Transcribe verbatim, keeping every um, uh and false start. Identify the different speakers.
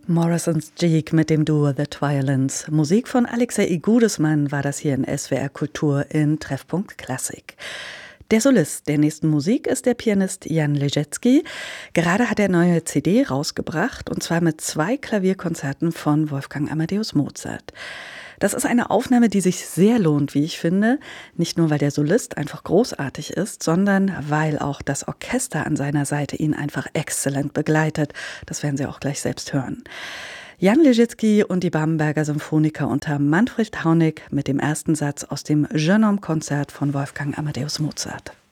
Speaker 1: Morrison's Jeek mit dem Duo The Violins. Musik von Alexei Gudesmann war das hier in S W R Kultur in Treffpunkt Klassik. Der Solist der nächsten Musik ist der Pianist Jan Ležecký. Gerade hat er neue C D rausgebracht, und zwar mit zwei Klavierkonzerten von Wolfgang Amadeus Mozart. Das ist eine Aufnahme, die sich sehr lohnt, wie ich finde. Nicht nur, weil der Solist einfach großartig ist, sondern weil auch das Orchester an seiner Seite ihn einfach exzellent begleitet. Das werden Sie auch gleich selbst hören. Jan Ležecký und die Bamberger Symphoniker unter Manfred Taunig mit dem ersten Satz aus dem Jeune Homme Konzert von Wolfgang Amadeus Mozart.